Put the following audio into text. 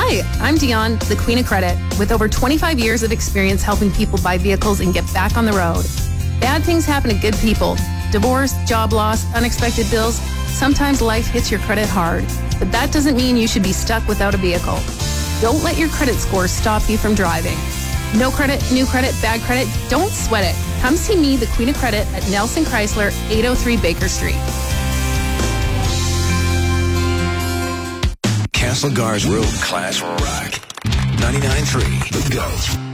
Hi, I'm Dion, the Queen of Credit, with over 25 years of experience helping people buy vehicles and get back on the road. Bad things happen to good people. Divorce, job loss, unexpected bills. Sometimes life hits your credit hard, but that doesn't mean you should be stuck without a vehicle. Don't let your credit score stop you from driving. No credit, new credit, bad credit, don't sweat it. Come see me, the Queen of Credit, at Nelson Chrysler, 803 Baker Street. Castlegar's World Class Rock. 99.3 The Go.